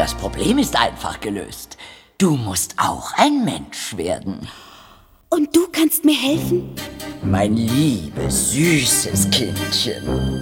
Das Problem ist einfach gelöst. Du musst auch ein Mensch werden. Und du kannst mir helfen? Mein liebes, süßes Kindchen.